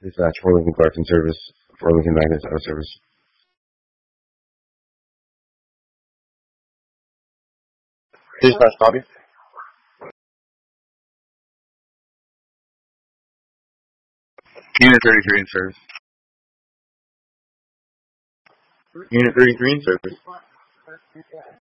Dispatch for Lincoln Parks and Service for Lincoln Magnets out of service. Dispatch copy. Unit 33 in service. Unit 33 in service.